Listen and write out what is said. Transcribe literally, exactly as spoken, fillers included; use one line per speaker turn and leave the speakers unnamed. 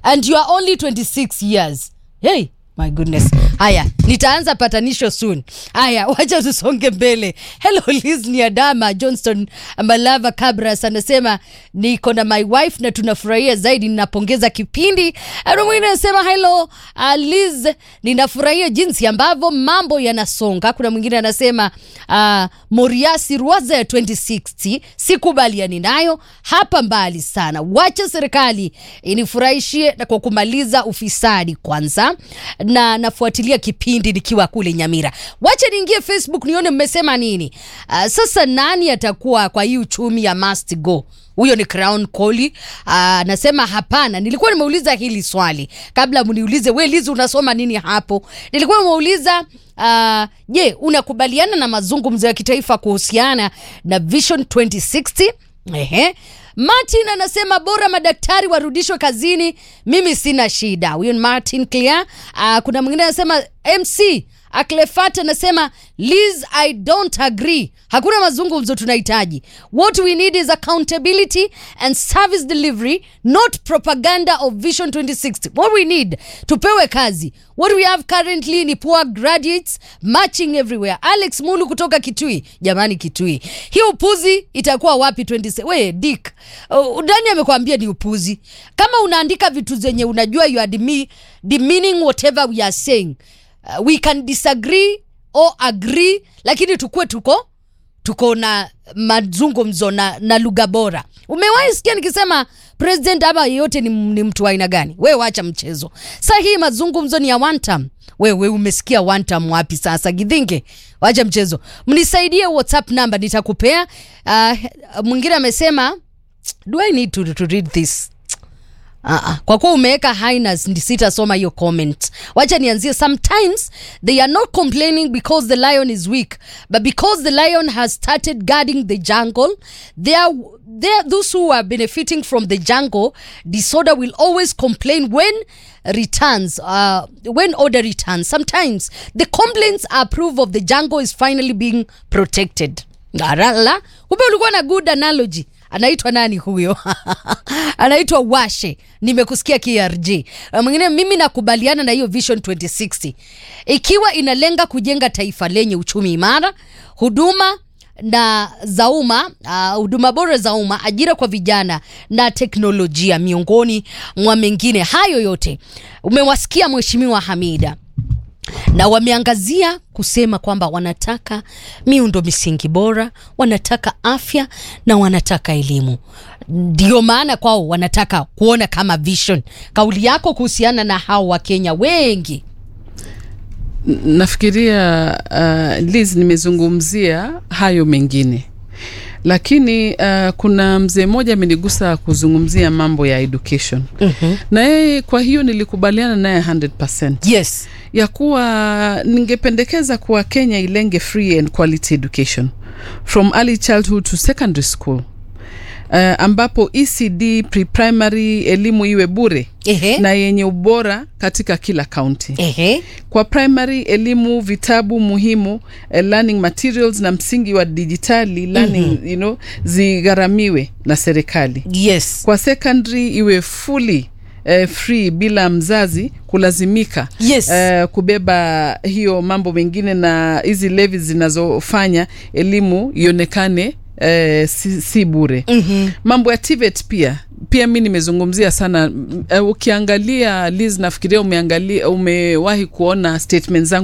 and you are only twenty-six years. Hey, my goodness. Haya, nitaanza patanisho soon. Haya, wacha tusonge mbele. Hello Liz Niadama Johnston Malava Cabras anasema niko na my wife na tunafurahia zaidi, ninapongeza kipindi. Na mwingine anasema hello uh, Liz, ninafurahia jinsi ambavyo mambo yanasonga. Kuna mwingine anasema uh, Moriasi Ruaza ya twenty sixty sikubaliani nayo, hapa mbali sana. Wacha serikali inifurahishie na kwa kumaliza ufisadi kwanza, na nafuatilia kipindi nikiwa kule Nyamira. Wacha niingie Facebook nione mmesema nini. Uh, sasa nani atakuwa kwa hii uchumi ya must go? Huyo ni Crown Koli. Anasema uh, hapana, nilikuwa nimeuliza hili swali kabla mniulize wewe Liz unasoma nini hapo. Nilikuwa nimeuliza uh, je, unakubaliana na mazungumzo ya kitaifa kuhusiana na Vision twenty sixty? Ehe. Martin anasema bora madaktari warudishwe kazini, mimi sina shida. Huyo ni Martin Clear. Uh, kuna mwingine anasema M C Aklefat anasema Liz, I don't agree. Hakuna mazungumzo tunahitaji. What we need is accountability and service delivery, not propaganda of Vision twenty sixty. What we need, tupewe kazi. What we have currently ni poor graduates marching everywhere. Alex Mulu kutoka Kitui. Jamani Kitui, hiyo upuzi itakuwa wapi twenty sixty? We Dick, uh, ndani amekwambia ni upuzi. Kama unaandika vitu zenye unajua you are demi, demeaning whatever we are saying. Uh, we can disagree or agree, lakini tukue tuko tuko na mazungumzo na, na lugha bora. Umewahi sikia nikisema president hapa yote ni, ni mtu wa aina gani? Wewe wacha mchezo. Sasa hii mazungumzo ni ya one term. Wewe umesikia one term wapi sasa Githinge? Wacha mchezo. Mnisaidie WhatsApp number nitakupea. Uh, mwingine amesema do I need to, to read this? Uh-uh. Kwa kuwa umeweka highness ndisita soma hiyo comment. Wacha nianzie. Sometimes they are not complaining because the lion is weak, but because the lion has started guarding the jungle. They are, they are those who are benefiting from the jungle disorder will always complain when returns uh, when order returns. Sometimes the complaints are proof of the jungle is finally being protected. Ngarala, kumbe ulikuwa na good analogy. Anaitwa nani huyo? Anaitwa Washe. Nimekusikia K R G. Mwingine, mimi nakubaliana na hiyo Vision twenty sixty. Ikiwa inalenga kujenga taifa lenye uchumi imara, huduma na za umma, uh, huduma bora za umma, ajira kwa vijana na teknolojia miongoni mwa mengine. Hayo yote umewasikia Mheshimiwa Hamida. Na wameangazia kusema kwamba wanataka miundo misingi bora, wanataka afya na wanataka elimu. Ndio maana kwao wanataka kuona kama vision. Kauli yako kuhusiana na hao wa Kenya wengi?
Nafikiria uh, Liz nimezungumzia hayo mengine. Lakini uh, kuna mzee mmoja amenigusa kuzungumzia mambo ya education. Mm-hmm. Na yeye kwa hiyo nilikubaliana naye one hundred percent.
Yes.
Ya kuwa ningependekeza kuwa Kenya ilenge free and quality education from early childhood to secondary school. Uh, ambapo E C D pre-primary elimu iwe bure. Ehe. Na yenye ubora katika kila county. Ehe. Kwa primary elimu vitabu muhimu, uh, learning materials na msingi wa digitali learning, mm-hmm. you know, zigharamiwe na serikali.
Yes.
Kwa secondary iwe fully Uh, free bila mzazi kulazimika,
yes.
uh, kubeba hiyo mambo mengine, na hizi levies zinazofanya elimu ionekane uh, si, si bure. Mm-hmm. Mambo ya T V E T pia pia mimi nimezungumzia sana. Uh, ukiangalia Liz, nafikiria umeangalia umewahi kuona statements zangu